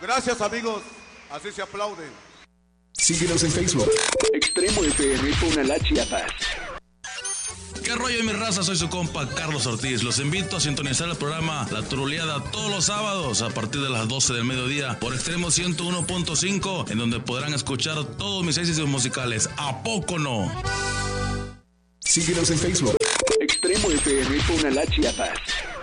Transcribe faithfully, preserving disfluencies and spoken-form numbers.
Gracias, amigos. Así se aplauden. Síguenos en Facebook. Extremo F M Tonalá, Chiapas. ¿Qué rollo, mi raza? Soy su compa Carlos Ortiz. Los invito a sintonizar el programa La Turuleada todos los sábados a partir de las doce del mediodía por Extremo ciento uno punto cinco, en donde podrán escuchar todos mis éxitos musicales. ¿A poco no? Síguenos en Facebook. Extremo F M Tonalá, Chiapas.